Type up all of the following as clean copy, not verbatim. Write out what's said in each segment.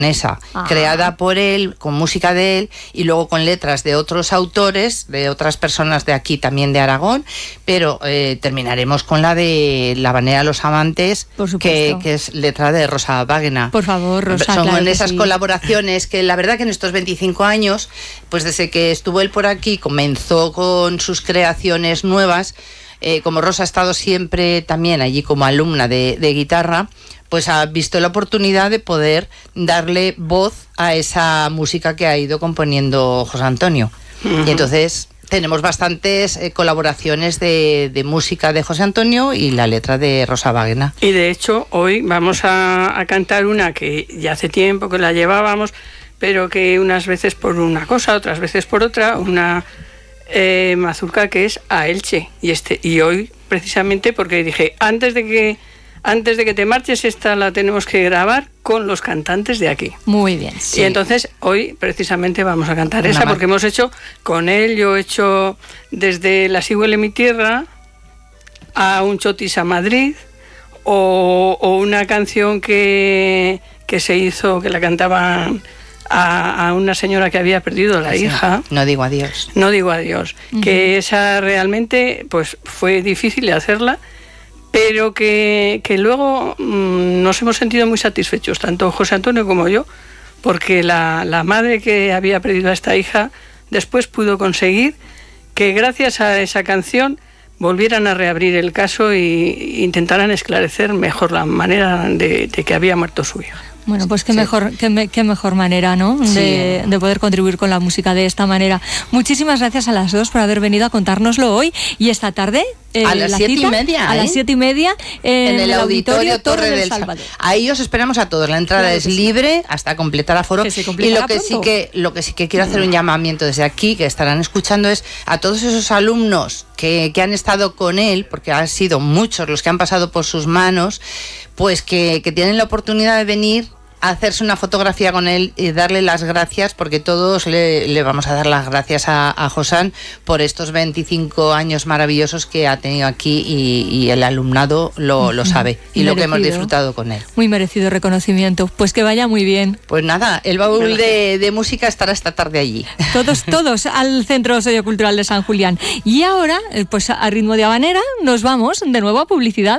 creada por él, con música de él y luego con letras de otros autores, de otras personas de aquí también de Aragón, pero terminaremos con la de La Habanera de los Amantes, que es letra de Rosa Wagner. Por favor, Rosa. Son claro esas sí. colaboraciones que la verdad que en estos 25 años, pues desde que estuvo él por aquí, comenzó con sus creaciones nuevas. Como Rosa ha estado siempre también allí como alumna de guitarra, pues ha visto la oportunidad de poder darle voz a esa música que ha ido componiendo José Antonio. Uh-huh. Y entonces tenemos bastantes colaboraciones de música de José Antonio y la letra de Rosa Wagner. Y de hecho hoy vamos a cantar una que ya hace tiempo que la llevábamos, pero que unas veces por una cosa, otras veces por otra, una mazurca que es A Elche. Y hoy precisamente porque dije, antes de que te marches, esta la tenemos que grabar con los cantantes de aquí. Muy bien. Sí. Y entonces hoy precisamente vamos a cantar esa, porque hemos hecho con él, yo he hecho desde La Si huele mi tierra a Un chotis a Madrid, o una canción que se hizo, que la cantaban a una señora que había perdido la hija. No digo adiós. No digo adiós. Uh-huh. Que esa realmente pues fue difícil de hacerla, pero que luego nos hemos sentido muy satisfechos, tanto José Antonio como yo, porque la madre que había perdido a esta hija después pudo conseguir que gracias a esa canción volvieran a reabrir el caso e intentaran esclarecer mejor la manera de que había muerto su hija. Bueno, pues qué mejor manera, ¿no? De poder contribuir con la música de esta manera. Muchísimas gracias a las dos por haber venido a contárnoslo hoy y esta tarde. A las 7:30. A las 7:30 en el Auditorio Torre del Salvador. Ahí os esperamos a todos. La entrada es libre hasta completar aforo. Y lo que sí que quiero hacer un llamamiento desde aquí, que estarán escuchando, es a todos esos alumnos que han estado con él, porque han sido muchos los que han pasado por sus manos, pues que tienen la oportunidad de venir a hacerse una fotografía con él y darle las gracias, porque todos le vamos a dar las gracias a Josán por estos 25 años maravillosos que ha tenido aquí y el alumnado lo sabe y lo que hemos disfrutado con él. Muy merecido reconocimiento. Pues que vaya muy bien. Pues nada, el baúl de música estará esta tarde allí. Todos al Centro Sociocultural de San Julián. Y ahora, pues a ritmo de habanera, nos vamos de nuevo a publicidad.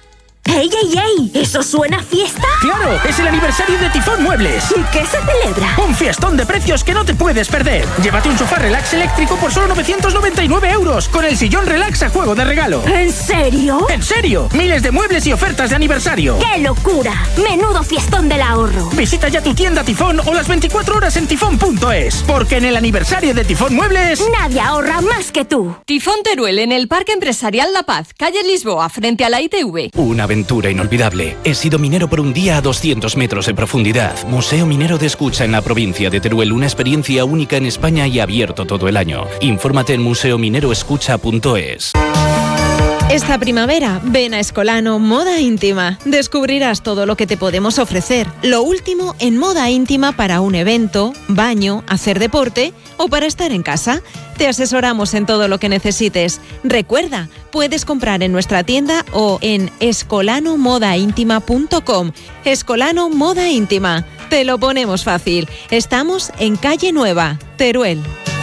¡Ey! ¿Eso suena a fiesta? ¡Claro! ¡Es el aniversario de Tifón Muebles! ¿Y qué se celebra? ¡Un fiestón de precios que no te puedes perder! Llévate un sofá relax eléctrico por solo 999 euros, con el sillón relax a juego de regalo. ¿En serio? ¡En serio! Miles de muebles y ofertas de aniversario. ¡Qué locura! ¡Menudo fiestón del ahorro! Visita ya tu tienda Tifón o las 24 horas en tifón.es, porque en el aniversario de Tifón Muebles nadie ahorra más que tú. Tifón Teruel, en el Parque Empresarial La Paz, calle Lisboa, frente a la ITV. Una aventura inolvidable. He sido minero por un día a 200 metros de profundidad. Museo Minero de Escucha en la provincia de Teruel, una experiencia única en España y abierto todo el año. Infórmate en museomineroescucha.es. Esta primavera, ven a Escolano Moda Íntima. Descubrirás todo lo que te podemos ofrecer. Lo último en moda íntima para un evento, baño, hacer deporte o para estar en casa. Te asesoramos en todo lo que necesites. Recuerda, puedes comprar en nuestra tienda o en escolanomodaintima.com. Escolano Moda Íntima. Te lo ponemos fácil. Estamos en Calle Nueva, Teruel.